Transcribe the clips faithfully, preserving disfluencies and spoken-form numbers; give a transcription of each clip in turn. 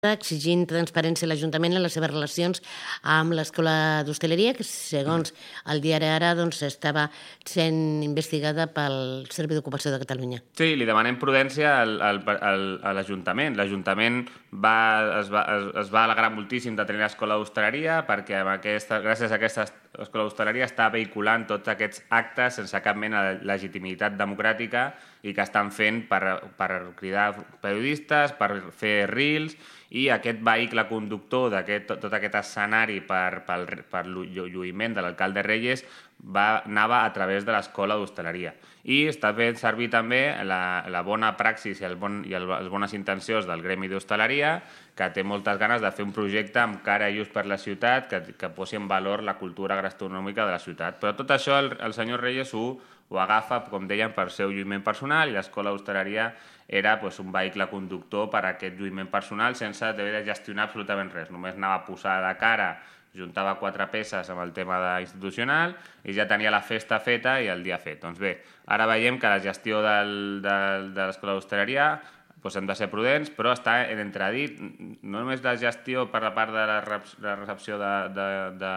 exigint transparència a l'Ajuntament en les seves relacions amb l'Escola d'Hostaleria, que segons el diari Ara doncs, estava sent investigada pel Servei d'Ocupació de Catalunya. Sí, li demanem prudència al, al, al, a l'Ajuntament. L'Ajuntament va, es, va, es, es va alegrar moltíssim de tenir l'Escola d'Hostaleria perquè amb aquesta, gràcies a aquesta Escola d'Hostaleria està vehiculant tots aquests actes sense cap mena de legitimitat democràtica i que estan fent per, per cridar periodistes, per fer reels, i aquest vehicle conductor d'aquest tot aquest escenari per, per, per lluïment de l'alcalde Reyes va, anava a través de l'Escola d'Hostaleria. I està fent servir també la, la bona praxis i, el bon, i el, les bones intencions del Gremi d'Hostaleria, que té moltes ganes de fer un projecte amb cara i ús per la ciutat, que, que posi en valor la cultura gastronòmica de la ciutat. Però tot això el, el senyor Reyes ho, ho agafa, com deien, per seu lluïment personal, i l'Escola d'Hostaleria era pues, un vehicle conductor per a aquest lluïment personal sense haver de gestionar absolutament res. Només anava a posar de cara, juntava quatre peces amb el tema de institucional i ja tenia la festa feta i el dia fet. Doncs bé, ara veiem que la gestió del, del, de l'Escola d'Hostaleria doncs hem de ser prudents, però està en entredit no només la gestió per la part de la, rep la recepció de, de, de,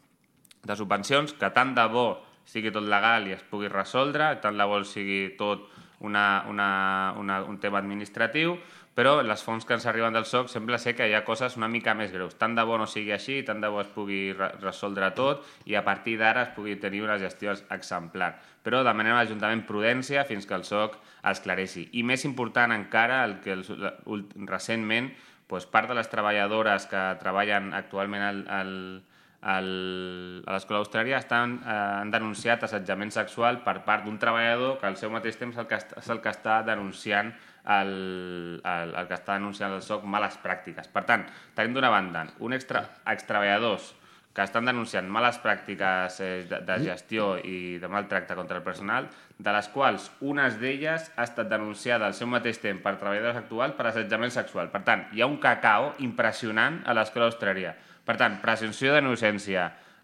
de subvencions, que tant de bo sigui tot legal i es pugui resoldre, tant de bo sigui tot una, una, una, un tema administratiu, però les fonts que ens arriben del S O C sembla ser que hi ha coses una mica més greus. Tant de bo no sigui així, tant de bo es pugui re resoldre tot i a partir d'ara es pugui tenir una gestió exemplar. Però demanem a l'Ajuntament prudència fins que el S O C esclareixi. I més important encara, el que el, recentment doncs part de les treballadores que treballen actualment al, al El, a l'Escola d'Hostaleria estan, eh, han denunciat assetjament sexual per part d'un treballador que al seu mateix temps el que és el que està denunciant el, el, el que està denunciant el S O C males pràctiques. Per tant, tenim d'una banda un extra, extreballadors que estan denunciant males pràctiques eh, de, de gestió i de maltracte contra el personal, de les quals unes d'elles ha estat denunciada al seu mateix temps per treballadors actuals per assetjament sexual. Per tant, hi ha un cacao impressionant a l'Escola d'Hostaleria. Per tant, presumpció d'innocència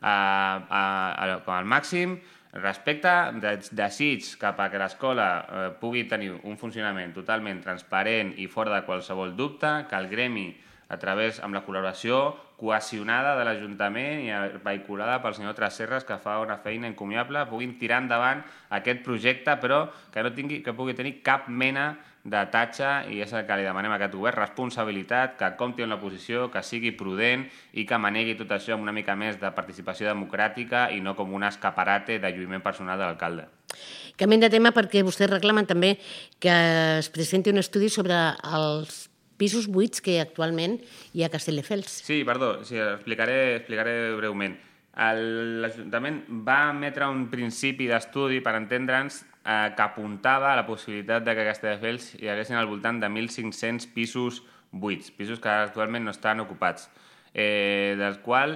com al màxim, respecte, de, desig cap a que l'escola eh, pugui tenir un funcionament totalment transparent i fora de qualsevol dubte, que el gremi, a través amb la col·laboració cohesionada de l'Ajuntament i vehiculada pel senyor Tresserras, que fa una feina encomiable, puguin tirar endavant aquest projecte, però que no tingui, que pugui tenir cap mena de tatxa, i és el que li demanem a aquest govern, responsabilitat, que compti en l'oposició, que sigui prudent i que manegui tot això amb una mica més de participació democràtica i no com un escaparate de lluïment personal de l'alcalde. Canviem de tema perquè vostès reclamen també que es presenti un estudi sobre els pisos buits que actualment hi ha a Castelldefels. Sí, perdó, sí, explicaré, explicaré breument. L'Ajuntament va emetre un principi d'estudi, per entendre'ns, eh, que apuntava a la possibilitat de que a Castelldefels hi haguessin al voltant de mil cinc-cents pisos buits, pisos que actualment no estan ocupats, eh, dels quals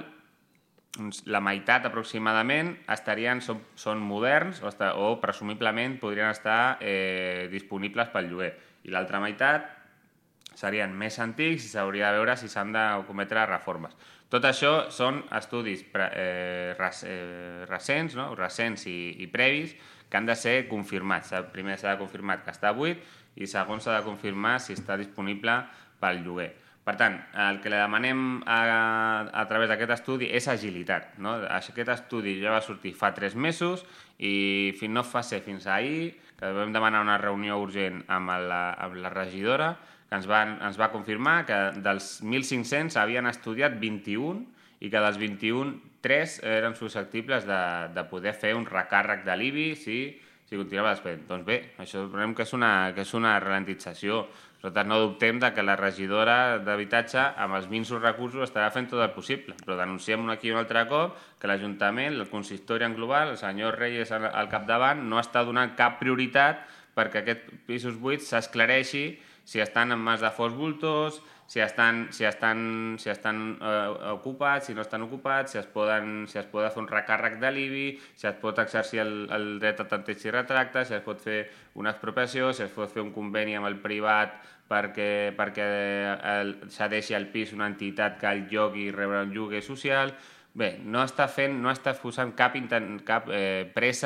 la meitat aproximadament estarien, són, són moderns o, està, o presumiblement podrien estar eh, disponibles pel lloguer, i l'altra meitat serien més antics i s'hauria de veure si s'han de cometre reformes. Tot això són estudis eh, recents, no? recents i, i previs, que han de ser confirmats. Primer s'ha de confirmar que està buit i segon s'ha de confirmar si està disponible pel lloguer. Per tant, el que li demanem a, a través d'aquest estudi és agilitat. No? Aquest estudi ja va sortir fa tres mesos i no va ser fins ahir, que vam demanar una reunió urgent amb la, amb la regidora, que ens va, ens va confirmar que dels mil cinc-cents havien estudiat vint-i-un i que dels vint-i-un, tres eren susceptibles de, de poder fer un recàrrec de l'I B I si, si continuava després. Doncs bé, això veurem que és una, que és una ralentització. Nosaltres no dubtem de que la regidora d'habitatge amb els minsos recursos estarà fent tot el possible, però denunciem un aquí i un altre cop que l'Ajuntament, el consistori en global, el senyor Reyes al capdavant, no està donant cap prioritat perquè aquests pisos buits s'esclareixi si estan en mans de fons voltors, si estan, si estan, si estan eh, ocupats, si no estan ocupats, si es, poden, si es pot fer un recàrrec de l'I B I, si es pot exercir el, el dret a tanteig i retracte, si es pot fer una expropiació, si es pot fer un conveni amb el privat perquè, perquè cedeixi al pis una entitat que el llogui i rebre un lloguer social. Bé, no està fent, no està posant cap, cap eh, pressa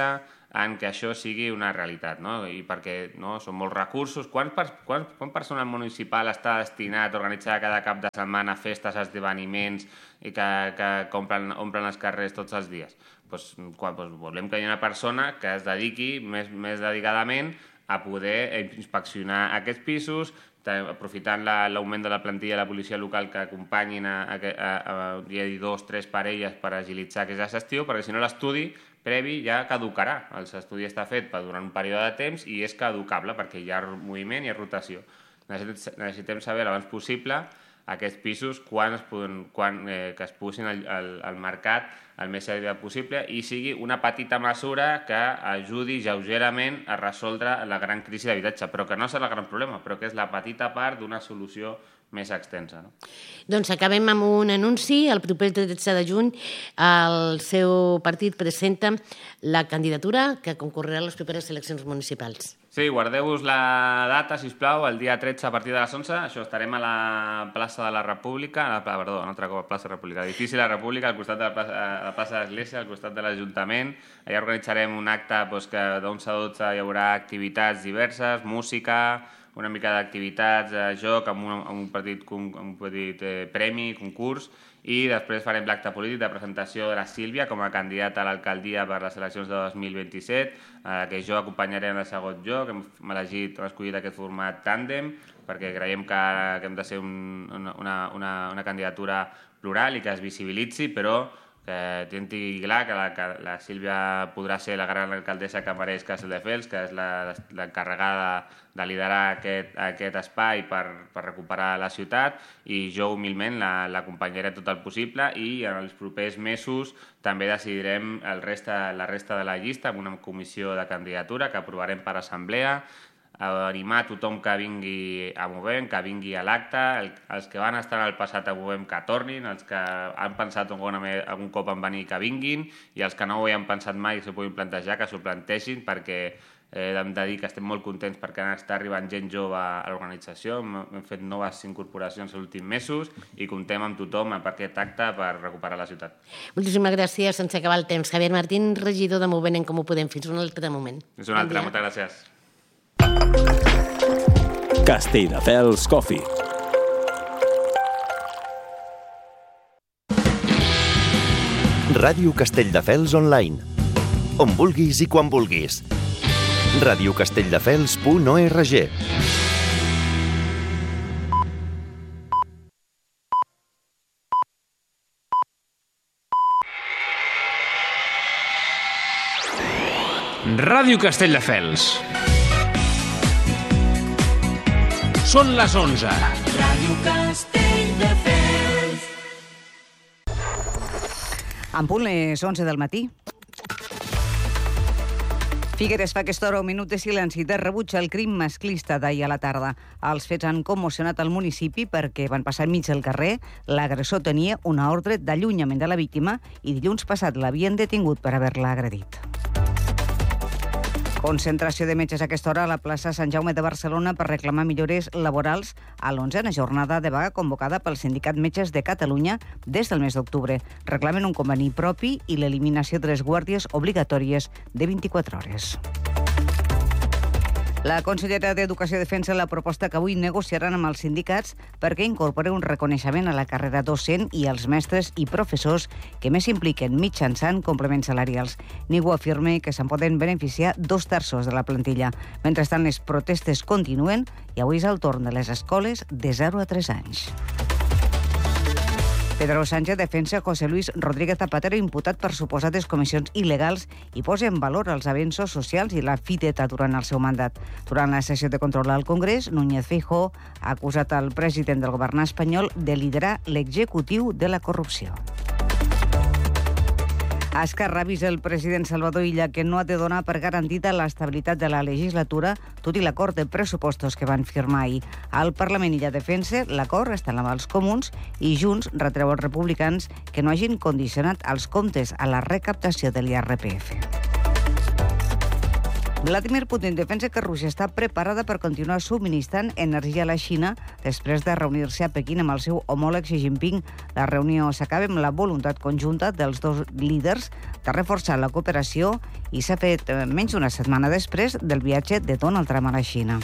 en què això sigui una realitat, no? I perquè no, són molts recursos. Quant, quant, quant personal municipal està destinat a organitzar cada cap de setmana festes, esdeveniments i que, que omplen, omplen els carrers tots els dies? Pues, quan, pues, volem que hi hagi una persona que es dediqui més, més dedicadament a poder inspeccionar aquests pisos, aprofitant l'augment de la plantilla de la policia local que acompanyin a, a, a, a, a dos, tres parelles per agilitzar aquesta gestió, perquè si no l'estudi previ ja caducarà. L'estudi està fet per durant un període de temps i és caducable perquè hi ha moviment i hi ha rotació. Necessitem, necessitem saber l'abans possible aquests pisos quan es poden, quan, eh, que es posin al, al, al mercat el més aviat possible i sigui una petita mesura que ajudi lleugerament a resoldre la gran crisi d'habitatge, però que no serà el gran problema, però que és la petita part d'una solució més extensa. No? Doncs acabem amb un anunci. El proper tretze de juny el seu partit presenta la candidatura que concorrerà a les properes eleccions municipals. Sí, guardeu-vos la data, sisplau, el dia tretze a partir de les onze. Això estarem a la plaça de la República, a la, perdó, un altre cop a la plaça de la República, l'edifici de la República, al costat de la plaça, a la plaça de l'Església, al costat de l'Ajuntament. Allà organitzarem un acte doncs, que d'onze a dotze hi haurà activitats diverses, música, una mica d'activitats, eh, joc, amb un, amb un petit, amb un petit eh, premi, concurs, i després farem l'acte polític de presentació de la Sílvia com a candidata a l'alcaldia per les eleccions de dos mil vint-i-set, eh, que jo acompanyaré en el segon joc. Hem elegit, hem escollit aquest format tàndem, perquè creiem que, que hem de ser un, una, una, una candidatura plural i que es visibilitzi, però que tinti clar que la, que la Sílvia podrà ser la gran alcaldessa que mereix Castelldefels, que és l'encarregada de liderar aquest, aquest espai per, per recuperar la ciutat, i jo humilment l'acompanyaré tot el possible, i en els propers mesos també decidirem el resta, la resta de la llista amb una comissió de candidatura que aprovarem per assemblea, animar tothom que vingui a Movem, que vingui a l'acte, el, els que van estar al passat a Movem que tornin, els que han pensat algun, algun cop en venir que vinguin, i els que no ho han pensat mai i s'ho puguin plantejar, que s'ho plantegin, perquè eh, hem de dir que estem molt contents perquè està arribant gent jove a l'organització. Hem fet noves incorporacions els últims mesos i comptem amb tothom per aquest acte per recuperar la ciutat. Moltíssimes gràcies, sense acabar el temps. Javier Martín, regidor de Movem en Comú Podem. Fins un altre moment. Fins un altre, moltes gràcies. Castelldefels Coffee. Ràdio Castelldefels Online. On vulguis i quan vulguis. radio castelldefels punt org. Ràdio Castelldefels. Són les onze. Ràdio Castelldefels. En punt les onze del matí. Figueres fa aquesta hora un minut de silenci de rebuig al crim masclista d'ahir a la tarda. Els fets han commocionat el municipi perquè van passar enmig del carrer. L'agressor tenia una ordre d'allunyament de la víctima i dilluns passat l'havien detingut per haver-la agredit. Concentració de metges a aquesta hora a la plaça Sant Jaume de Barcelona per reclamar millores laborals a l'onzena jornada de vaga convocada pel Sindicat Metges de Catalunya des del mes d'octubre. Reclamen un conveni propi i l'eliminació de les guàrdies obligatòries de vint-i-quatre hores. La consellera d'Educació defensa la proposta que avui negociaran amb els sindicats perquè incorpori un reconeixement a la carrera docent i als mestres i professors que més s'impliquen mitjançant complements salarials. Ningú afirma que se'n poden beneficiar dos terços de la plantilla. Mentrestant, les protestes continuen i avui és el torn de les escoles de zero a tres anys. Pedro Sánchez defensa José Luis Rodríguez Zapatero imputat per suposades comissions il·legals i posa en valor els avenços socials i la fideta durant el seu mandat. Durant la sessió de control al Congrés, Núñez Feijóo ha acusat el president del govern espanyol de liderar l'executiu de la corrupció. Esquerra avisa el president Salvador Illa que no ha de donar per garantida l'estabilitat de la legislatura, tot i l'acord de pressupostos que van firmar ahir. Al Parlament Illa defensa l'acord està amb els comuns i Junts retreu als republicans que no hagin condicionat els comptes a la recaptació de l'I R P F. Vladimir Putin defensa que Rússia està preparada per continuar subministrant energia a la Xina després de reunir-se a Pequín amb el seu homòleg Xi Jinping. La reunió s'acaba amb la voluntat conjunta dels dos líders de reforçar la cooperació i s'ha fet menys d'una setmana després del viatge de Donald Trump a la Xina.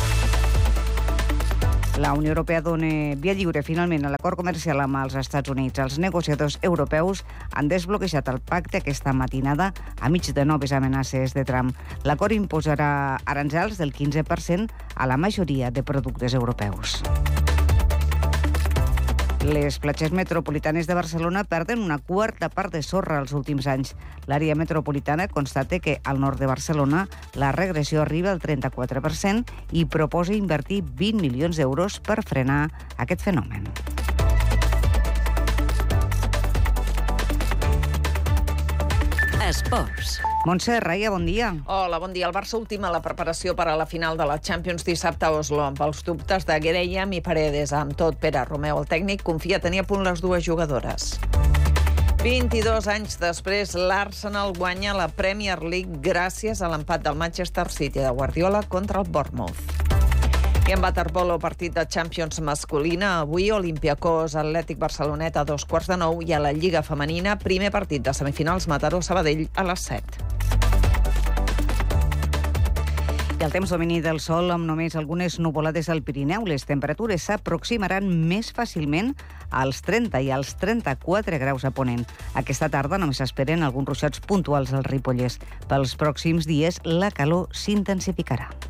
La Unió Europea dona via lliure finalment a l'acord comercial amb els Estats Units. Els negociadors europeus han desbloquejat el pacte aquesta matinada a mig de noves amenaces de Trump. L'acord imposarà aranzels del quinze per cent a la majoria de productes europeus. Les platges metropolitanes de Barcelona perden una quarta part de sorra els últims anys. L'àrea metropolitana constata que al nord de Barcelona la regressió arriba al trenta-quatre per cent i proposa invertir vint milions d'euros per frenar aquest fenomen. Esports. Montse Raia, bon dia. Hola, bon dia. El Barça ultima la preparació per a la final de la Champions dissabte a Oslo amb els dubtes de Guerreiro i Paredes. Amb tot, Pere Romeu, el tècnic, confia tenir a punt les dues jugadores. vint-i-dos anys després, l'Arsenal guanya la Premier League gràcies a l'empat del Manchester City de Guardiola contra el Bournemouth. I en waterpolo, partit de Champions masculina, avui Olympiacos Atlètic Barcelonet a dos quarts de nou i a la Lliga femenina, primer partit de semifinals Mataró-Sabadell a les set. I el temps domini del sol amb només algunes nuvolades al Pirineu. Les temperatures s'aproximaran més fàcilment als trenta i als trenta-quatre graus a Ponent. Aquesta tarda només s'esperen alguns ruixats puntuals al Ripollès. Pels pròxims dies la calor s'intensificarà.